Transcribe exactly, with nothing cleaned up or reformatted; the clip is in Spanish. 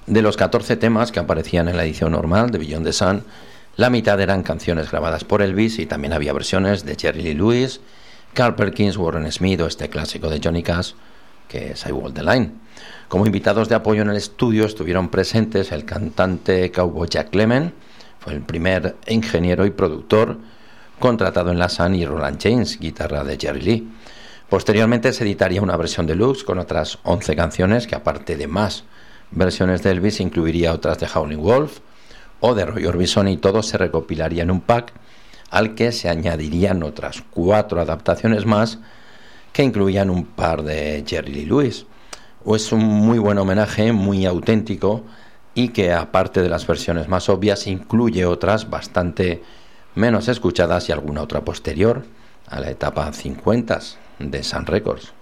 De los catorce temas que aparecían en la edición normal de Beyond the Sun, la mitad eran canciones grabadas por Elvis y también había versiones de Jerry Lee Lewis, Carl Perkins, Warren Smith o este clásico de Johnny Cash, que es I Walk the Line. Como invitados de apoyo en el estudio estuvieron presentes el cantante cowboy Jack Lemmon, fue el primer ingeniero y productor contratado en la Sun, y Roland James, guitarra de Jerry Lee. Posteriormente se editaría una versión deluxe con otras once canciones que, aparte de más versiones de Elvis, incluiría otras de Howlin' Wolf o de Roy Orbison, y todo se recopilaría en un pack al que se añadirían otras cuatro adaptaciones más que incluían un par de Jerry Lee Lewis. Es un muy buen homenaje, muy auténtico, y que aparte de las versiones más obvias incluye otras bastante menos escuchadas y alguna otra posterior a la etapa cincuenta de Sun Records.